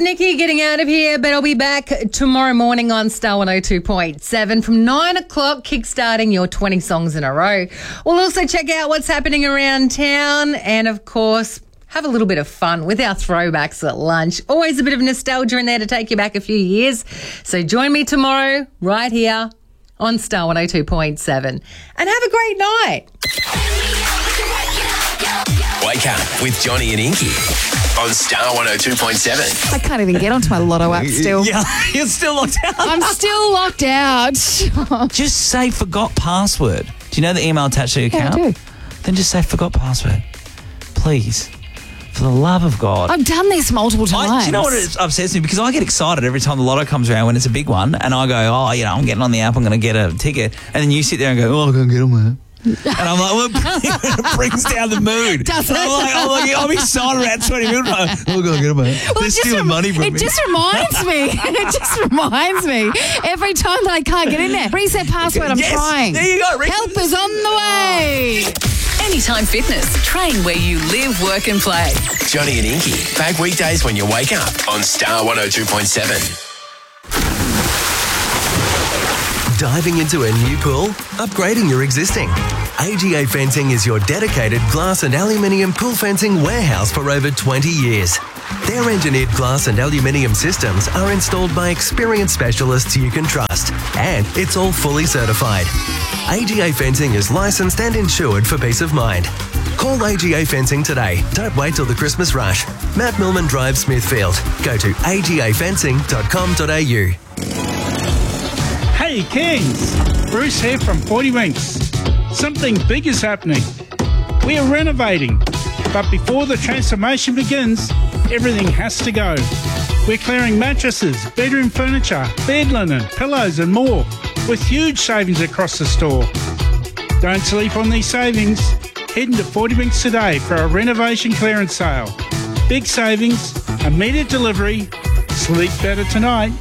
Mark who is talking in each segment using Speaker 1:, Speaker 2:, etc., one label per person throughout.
Speaker 1: Nikki getting out of here, but I'll be back tomorrow morning on Star 102.7 from 9 o'clock, kickstarting your 20 songs in a row. We'll also check out what's happening around town and, of course, have a little bit of fun with our throwbacks at lunch. Always a bit of nostalgia in there to take you back a few years. So join me tomorrow right here on Star 102.7 and have a great night.
Speaker 2: Wake up with Johnny and Inky on Star 102.7.
Speaker 3: I can't even get onto my Lotto app still.
Speaker 4: Yeah, you're still locked out.
Speaker 3: I'm still locked out.
Speaker 4: Just say forgot password. Do you know the email attached to your account?
Speaker 3: Yeah, I do.
Speaker 4: Then just say forgot password. Please. For the love of God.
Speaker 3: I've done this multiple times.
Speaker 4: Do you know what it upsets me? Because I get excited every time the lotto comes around when it's a big one, and I go, I'm getting on the app, I'm going to get a ticket. And then you sit there and go, I'm going to get on there. And I'm like, well, it brings down the mood.
Speaker 3: Does it?
Speaker 4: I'm excited about 20 minutes. I'm going to get on there.
Speaker 3: Well,
Speaker 4: they're stealing money from me.
Speaker 3: It just reminds me. It just reminds me. Every time that I can't get in there. Reset password, I'm trying.
Speaker 4: There you go.
Speaker 3: Help is on the way.
Speaker 5: Anytime Fitness. Train where you live, work and play.
Speaker 2: Johnny and Inky, back weekdays when you wake up on Star 102.7. Diving into a new pool? Upgrading your existing? AGA Fencing is your dedicated glass and aluminium pool fencing warehouse for over 20 years. Their engineered glass and aluminium systems are installed by experienced specialists you can trust, and it's all fully certified. AGA Fencing is licensed and insured for peace of mind. Call AGA Fencing today. Don't wait till the Christmas rush. Matt Millman Drive, Smithfield. Go to agafencing.com.au.
Speaker 6: Hey Kings, Bruce here from 40 Winks. Something big is happening. We are renovating, but before the transformation begins, everything has to go. We're clearing mattresses, bedroom furniture, bed linen, pillows and more, with huge savings across the store. Don't sleep on these savings. Head into 40 Winks today for a renovation clearance sale. Big savings, immediate delivery. Sleep better tonight.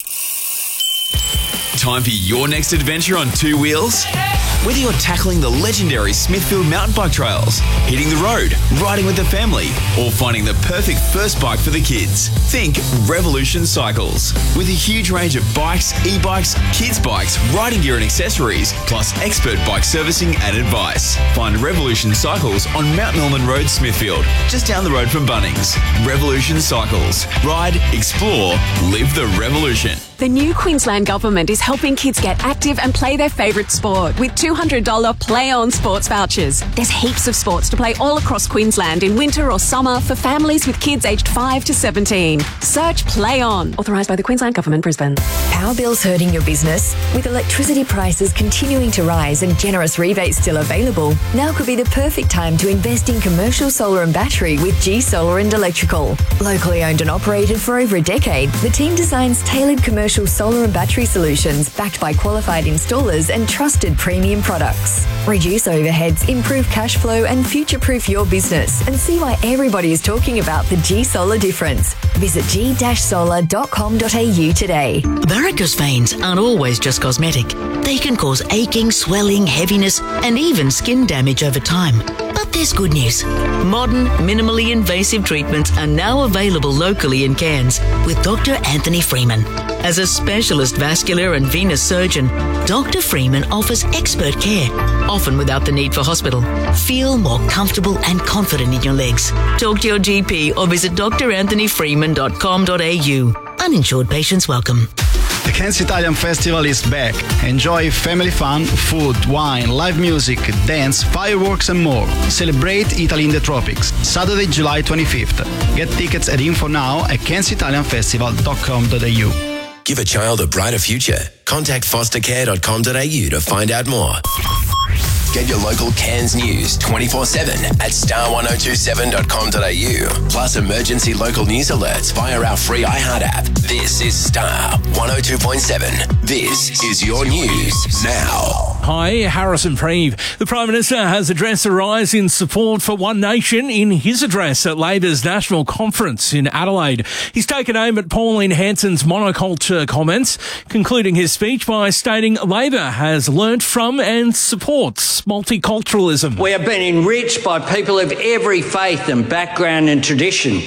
Speaker 7: Time for your next adventure on two wheels? Whether you're tackling the legendary Smithfield mountain bike trails, hitting the road, riding with the family, or finding the perfect first bike for the kids, think Revolution Cycles. With a huge range of bikes, e-bikes, kids' bikes, riding gear and accessories, plus expert bike servicing and advice. Find Revolution Cycles on Mount Millman Road, Smithfield, just down the road from Bunnings. Revolution Cycles. Ride, explore, live the revolution.
Speaker 8: The new Queensland Government is helping kids get active and play their favourite sport with $200 Play On sports vouchers. There's heaps of sports to play all across Queensland in winter or summer for families with kids aged 5 to 17. Search Play On. Authorised by the Queensland Government, Brisbane.
Speaker 9: Power bills hurting your business? With electricity prices continuing to rise and generous rebates still available, now could be the perfect time to invest in commercial solar and battery with G Solar and Electrical. Locally owned and operated for over a decade, the team designs tailored commercial solar and battery solutions backed by qualified installers and trusted premium products. Reduce overheads, improve cash flow and future-proof your business, and see why everybody is talking about the G Solar difference. Visit g-solar.com.au today.
Speaker 10: Varicose veins aren't always just cosmetic. They can cause aching, swelling, heaviness and even skin damage over time. But there's good news. Modern, minimally invasive treatments are now available locally in Cairns with Dr. Anthony Freeman. As a specialist vascular and venous surgeon, Dr. Freeman offers expert care, often without the need for hospital. Feel more comfortable and confident in your legs. Talk to your GP or visit dranthonyfreeman.com.au. Uninsured patients welcome.
Speaker 11: The Cairns Italian Festival is back. Enjoy family fun, food, wine, live music, dance, fireworks and more. Celebrate Italy in the tropics. Saturday, July 25th. Get tickets at info now at cairnsitalianfestival.com.au.
Speaker 2: Give a child a brighter future. Contact fostercare.com.au to find out more. Get your local Cairns news 24/7 at star1027.com.au. Plus emergency local news alerts via our free iHeart app. This is Star 102.7. This is your news now.
Speaker 12: Hi, Harrison Preeve. The Prime Minister has addressed a rise in support for One Nation in his address at Labor's National Conference in Adelaide. He's taken aim at Pauline Hanson's monoculture comments, concluding his speech by stating Labor has learnt from and supports multiculturalism.
Speaker 13: We have been enriched by people of every faith and background and tradition.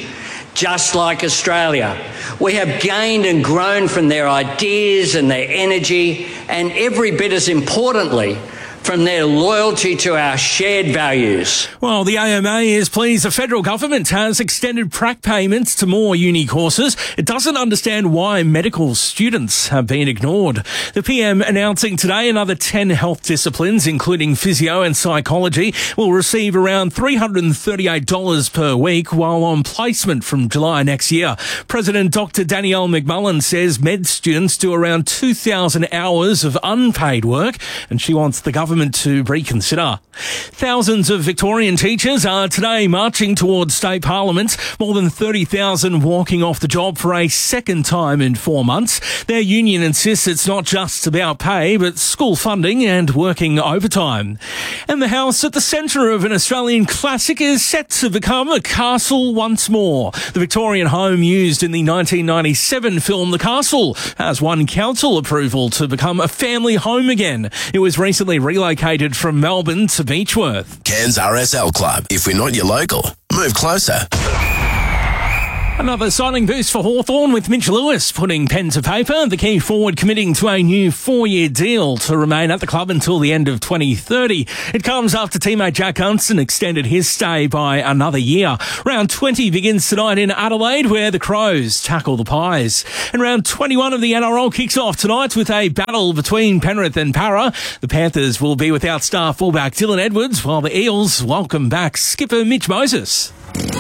Speaker 13: just like Australia. We have gained and grown from their ideas and their energy, and every bit as importantly, from their loyalty to our shared values.
Speaker 12: Well, the AMA is pleased the federal government has extended prac payments to more uni courses. It doesn't understand why medical students have been ignored. The PM announcing today another 10 health disciplines, including physio and psychology, will receive around $338 per week while on placement from July next year. President Dr. Danielle McMullen says med students do around 2,000 hours of unpaid work, and she wants the government to reconsider. Thousands of Victorian teachers are today marching towards state parliament, more than 30,000 walking off the job for a second time in 4 months. Their union insists it's not just about pay, but school funding and working overtime. And the house at the centre of an Australian classic is set to become a castle once more. The Victorian home used in the 1997 film The Castle has won council approval to become a family home again. It was recently relocated from Melbourne to Beechworth.
Speaker 14: Cairns RSL Club. If we're not your local, move closer.
Speaker 12: Another signing boost for Hawthorn with Mitch Lewis putting pen to paper. The key forward committing to a new 4-year deal to remain at the club until the end of 2030. It comes after teammate Jack Hunston extended his stay by another year. Round 20 begins tonight in Adelaide, where the Crows tackle the Pies. And round 21 of the NRL kicks off tonight with a battle between Penrith and Para. The Panthers will be without star fullback Dylan Edwards, while the Eels welcome back skipper Mitch Moses.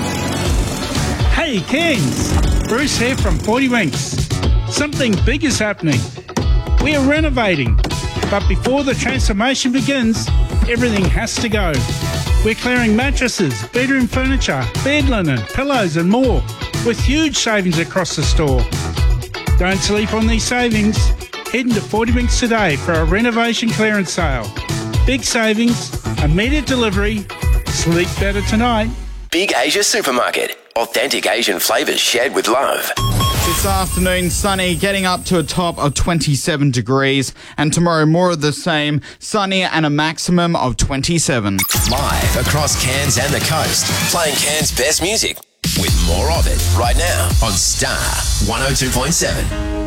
Speaker 6: Hey Kings, Bruce here from 40 Winks. Something big is happening. We are renovating, but before the transformation begins, everything has to go. We're clearing mattresses, bedroom furniture, bed linen, pillows and more, with huge savings across the store. Don't sleep on these savings. Head into 40 Winks today for a renovation clearance sale. Big savings, immediate delivery, sleep better tonight.
Speaker 14: Big Asia Supermarket. Authentic Asian flavours shared with love.
Speaker 15: This afternoon, sunny, getting up to a top of 27 degrees. And tomorrow, more of the same, sunny and a maximum of 27.
Speaker 14: Live across Cairns and the coast, playing Cairns' best music with more of it right now on Star 102.7.